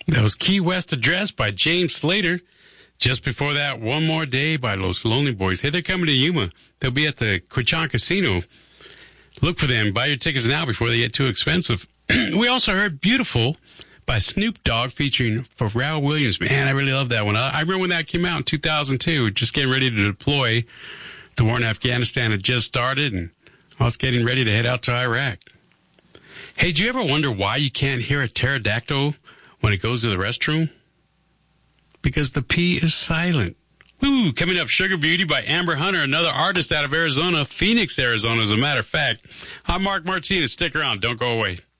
That was Key West Address by James Slater. Just before that, One More Day by Los Lonely Boys. Hey, they're coming to Yuma. They'll be at the Quichan Casino. Look for them. Buy your tickets now before they get too expensive. We also heard Beautiful by Snoop Dogg featuring Pharrell Williams. Man, I really love that one. I remember when that came out in 2002, just getting ready to deploy. The war in Afghanistan had just started, and I was getting ready to head out to Iraq. Hey, do you ever wonder why you can't hear a pterodactyl when it goes to the restroom? Because the P is silent. Woo! Coming up, Sugar Beauty by Amber Hunter, another artist out of Arizona, Phoenix, Arizona, as a matter of fact. I'm Mark Martinez. Stick around. Don't go away.